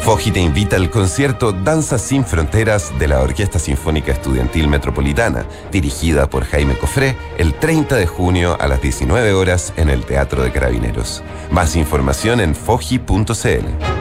Foji te invita al concierto Danza sin Fronteras de la Orquesta Sinfónica Estudiantil Metropolitana, dirigida por Jaime Cofré, el 30 de junio a las 19 horas en el Teatro de Carabineros. Más información en foji.cl.